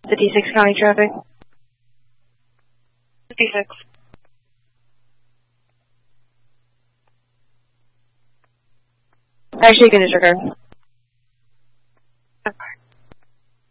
56 County traffic. 56. Actually, you can disregard.